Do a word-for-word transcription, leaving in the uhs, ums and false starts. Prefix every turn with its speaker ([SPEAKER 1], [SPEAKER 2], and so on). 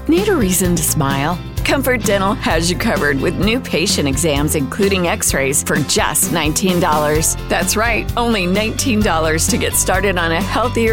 [SPEAKER 1] Need a reason to smile? Comfort Dental has you covered with new patient exams, including x-rays, for just nineteen dollars. That's right, only nineteen dollars to get started on a healthier